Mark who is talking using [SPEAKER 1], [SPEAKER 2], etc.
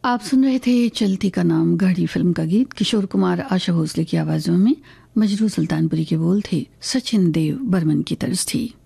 [SPEAKER 1] आप सुन रहे थे चलती का नाम गाड़ी फिल्म का गीत। किशोर कुमार, आशा भोसले की आवाजों में मजरू सुल्तानपुरी के बोल थे। सचिन देव बर्मन की तर्ज थी।